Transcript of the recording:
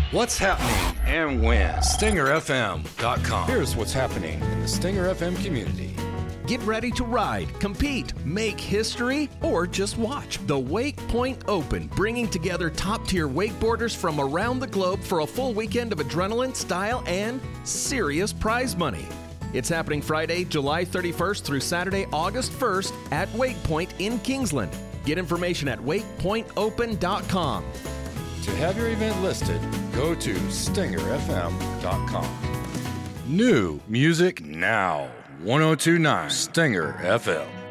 What's happening and when? StingerFM.com. Here's what's happening in the Stinger FM community. Get ready to ride, compete, make history, or just watch. The Wake Point Open, bringing together top-tier wakeboarders from around the globe for a full weekend of adrenaline, style, and serious prize money. It's happening Friday, July 31st through Saturday, August 1st at Wake Point in Kingsland. Get information at wakepointopen.com. To have your event listed, go to StingerFM.com. New music now. 1029 Stinger FM.